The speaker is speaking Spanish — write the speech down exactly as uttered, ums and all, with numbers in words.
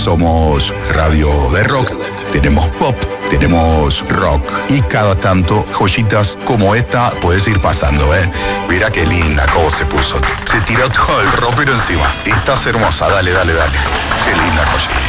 Somos radio de rock, tenemos pop, tenemos rock y cada tanto joyitas como esta puedes ir pasando, ¿eh? Mira qué linda cómo se puso. Se tiró todo el ropero encima. Estás hermosa, dale, dale, dale. Qué linda joyita.